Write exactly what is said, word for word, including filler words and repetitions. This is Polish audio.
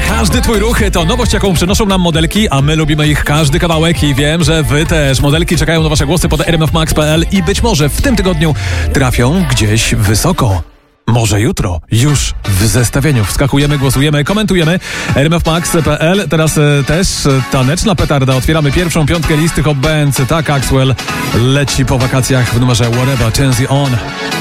Każdy twój ruch to nowość, jaką przynoszą nam modelki, a my lubimy ich każdy kawałek i wiem, że wy też. Modelki czekają na wasze głosy pod r m f max kropka p l i być może w tym tygodniu trafią gdzieś wysoko. Może jutro, już w zestawieniu. Wskakujemy, głosujemy, komentujemy. r m f max kropka p l. Teraz e, też taneczna petarda. Otwieramy pierwszą piątkę listy Hot Bands. Tak, Axwell leci po wakacjach w numerze Whatever Turns You On.